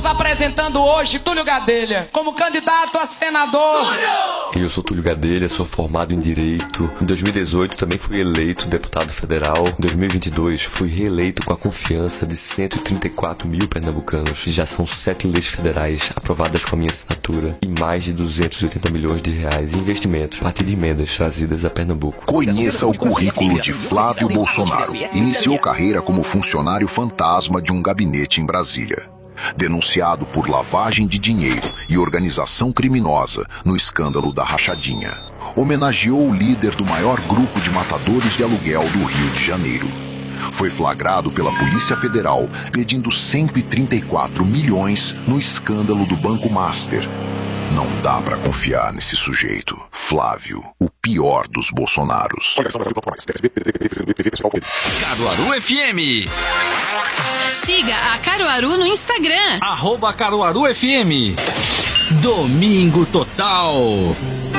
apresentando hoje Túlio Gadelha como candidato a senador. Eu sou Túlio Gadelha, sou formado em Direito. Em 2018 também fui eleito deputado federal. Em 2022 fui reeleito com a confiança de 134 mil pernambucanos. Já são 7 leis federais aprovadas com a minha assinatura e mais de 280 milhões de reais em investimentos a partir de emendas trazidas a Pernambuco. Conheça o currículo de Flávio Bolsonaro. Iniciou carreira como funcionário fantasma de um gabinete em Brasília. Denunciado por lavagem de dinheiro e organização criminosa no escândalo da Rachadinha. Homenageou o líder do maior grupo de matadores de aluguel do Rio de Janeiro. Foi flagrado pela Polícia Federal pedindo 134 milhões no escândalo do Banco Master. Não dá pra confiar nesse sujeito. Flávio, o pior dos Bolsonaros. Caruaru FM. Siga a Caruaru no Instagram. @CaruaruFM. Domingo Total.